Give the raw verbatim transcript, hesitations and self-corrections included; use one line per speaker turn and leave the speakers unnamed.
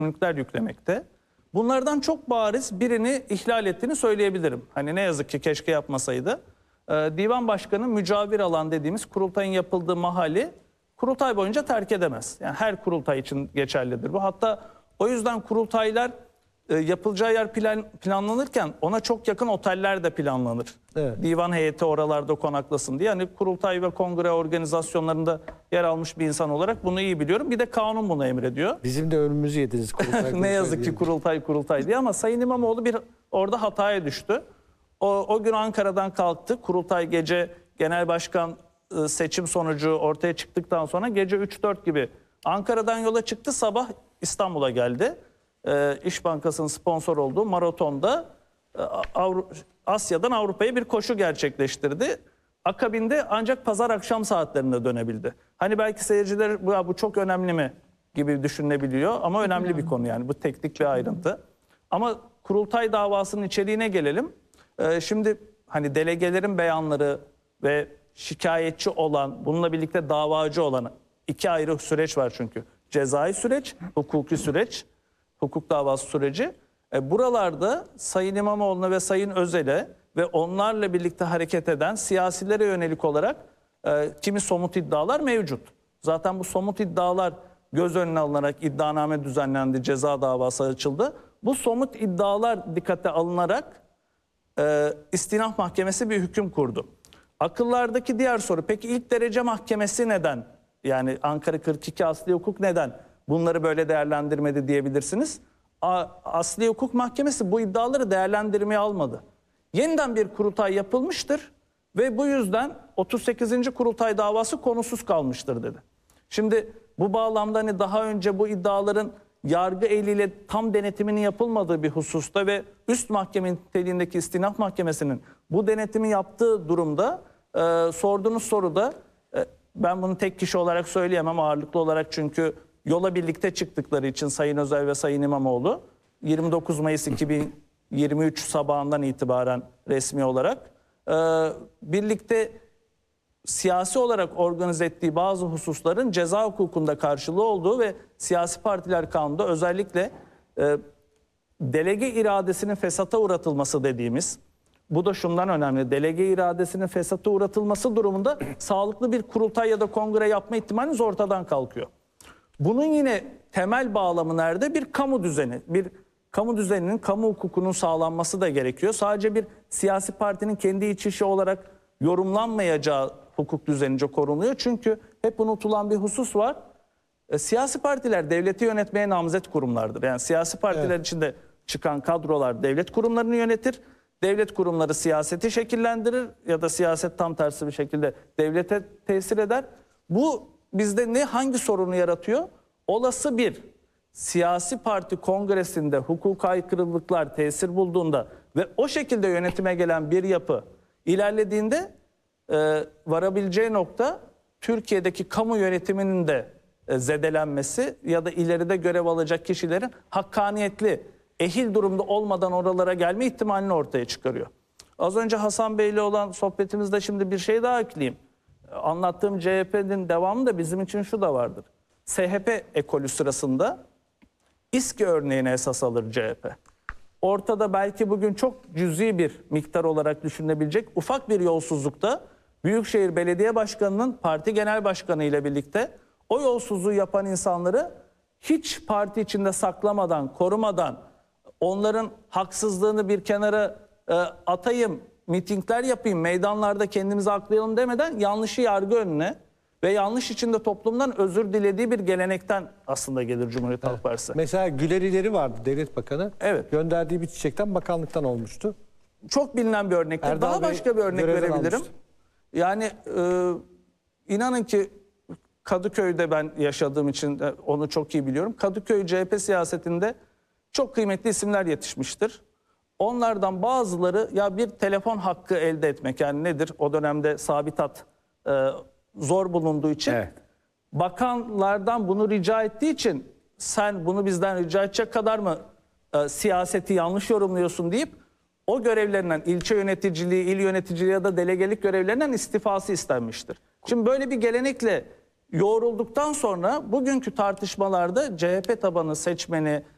yükümlülükler yüklemekte. Bunlardan çok bariz birini ihlal ettiğini söyleyebilirim. Hani ne yazık ki keşke yapmasaydı. Ee, Divan Başkanı mücavir alan dediğimiz kurultayın yapıldığı mahalli kurultay boyunca terk edemez. Yani her kurultay için geçerlidir bu. Hatta o yüzden kurultaylar e, yapılacağı yer plan, planlanırken ona çok yakın oteller de planlanır.
Evet.
Divan heyeti oralarda konaklasın diye. Yani kurultay ve kongre organizasyonlarında yer almış bir insan olarak bunu iyi biliyorum. Bir de kanun bunu emrediyor.
Bizim de önümüzü yediniz kurultay.
Ne yazık ki kurultay kurultay diye, ama Sayın İmamoğlu bir orada hataya düştü. O, o gün Ankara'dan kalktı. Kurultay gece genel başkan e, seçim sonucu ortaya çıktıktan sonra gece üç dört gibi Ankara'dan yola çıktı. Sabah İstanbul'a geldi. E, İş Bankası'nın sponsor olduğu maratonda e, Avru Asya'dan Avrupa'ya bir koşu gerçekleştirdi. Akabinde ancak pazar akşam saatlerinde dönebildi. Hani belki seyirciler bu, bu çok önemli mi gibi düşünebiliyor ama önemli bir konu, yani bu teknik bir ayrıntı. Ama kurultay davasının içeriğine gelelim. Ee, şimdi hani delegelerin beyanları ve şikayetçi olan, bununla birlikte davacı olan iki ayrı süreç var çünkü. Cezai süreç, hukuki süreç, hukuk davası süreci. E, buralarda Sayın İmamoğlu'na ve Sayın Özel'e ve onlarla birlikte hareket eden siyasilere yönelik olarak e, kimi somut iddialar mevcut. Zaten bu somut iddialar göz önüne alınarak iddianame düzenlendi, ceza davası açıldı. Bu somut iddialar dikkate alınarak e, İstinaf Mahkemesi bir hüküm kurdu. Akıllardaki diğer soru, peki ilk derece mahkemesi neden? Yani Ankara kırk iki Asli Hukuk neden bunları böyle değerlendirmedi diyebilirsiniz. A, Asli Hukuk Mahkemesi bu iddiaları değerlendirmeye almadı. Yeniden bir kurultay yapılmıştır ve bu yüzden otuz sekizinci kurultay davası konusuz kalmıştır dedi. Şimdi bu bağlamda hani daha önce bu iddiaların yargı eliyle tam denetiminin yapılmadığı bir hususta ve üst mahkeme niteliğindeki İstinaf Mahkemesi'nin bu denetimi yaptığı durumda e, sorduğunuz soruda e, ben bunu tek kişi olarak söyleyemem, ağırlıklı olarak, çünkü yola birlikte çıktıkları için Sayın Özel ve Sayın İmamoğlu yirmi dokuz Mayıs iki bin yirmi üç sabahından itibaren resmi olarak e, birlikte siyasi olarak organize ettiği bazı hususların ceza hukukunda karşılığı olduğu ve siyasi partiler kanunda özellikle e, delege iradesinin fesata uğratılması dediğimiz, bu da şundan önemli, delege iradesinin fesata uğratılması durumunda sağlıklı bir kurultay ya da kongre yapma ihtimaliniz ortadan kalkıyor. Bunun yine temel bağlamı nerede? Bir kamu düzeni, bir kamu düzeninin, kamu hukukunun sağlanması da gerekiyor. Sadece bir siyasi partinin kendi iç işi olarak yorumlanmayacağı hukuk düzenince korunuyor. Çünkü hep unutulan bir husus var. E, siyasi partiler devleti yönetmeye namzet kurumlardır. Yani siyasi partiler evet. içinde çıkan kadrolar devlet kurumlarını yönetir. Devlet kurumları siyaseti şekillendirir ya da siyaset tam tersi bir şekilde devlete tesir eder. Bu bizde ne hangi sorunu yaratıyor? Olası bir siyasi parti kongresinde hukuk aykırılıklar tesir bulduğunda ve o şekilde yönetime gelen bir yapı ilerlediğinde e, varabileceği nokta Türkiye'deki kamu yönetiminin de e, zedelenmesi ya da ileride görev alacak kişilerin hakkaniyetli, ehil durumda olmadan oralara gelme ihtimalini ortaya çıkarıyor. Az önce Hasan Bey'le olan sohbetimizde şimdi bir şey daha ekleyeyim. Anlattığım C H P'nin devamında bizim için şu da vardır. S H P ekolü sırasında İSKİ örneğini esas alır C H P. Ortada belki bugün çok cüzi bir miktar olarak düşünülebilecek ufak bir yolsuzlukta Büyükşehir Belediye Başkanı'nın parti genel başkanı ile birlikte o yolsuzluğu yapan insanları hiç parti içinde saklamadan, korumadan, onların haksızlığını bir kenara e, atayım, mitingler yapayım, meydanlarda kendimizi aklayalım demeden yanlışı yargı önüne ve yanlış içinde toplumdan özür dilediği bir gelenekten aslında gelir Cumhuriyet Halk Partisi.
Mesela Güler İleri vardı devlet bakanı.
Evet.
Gönderdiği bir çiçekten bakanlıktan olmuştu.
Çok bilinen bir örnektir.
Erdal
Daha
Bey
başka bir örnek
görevden
verebilirim.
almıştı.
Yani e, inanın ki Kadıköy'de ben yaşadığım için de onu çok iyi biliyorum. Kadıköy C H P siyasetinde çok kıymetli isimler yetişmiştir. Onlardan bazıları ya bir telefon hakkı elde etmek, yani nedir? O dönemde sabitat e, zor bulunduğu için
Evet.
bakanlardan bunu rica ettiği için sen bunu bizden rica edecek kadar mı e, siyaseti yanlış yorumluyorsun deyip o görevlerinden, ilçe yöneticiliği, il yöneticiliği ya da delegelik görevlerinden istifası istenmiştir. Şimdi böyle bir gelenekle yoğrulduktan sonra bugünkü tartışmalarda C H P tabanı seçmeni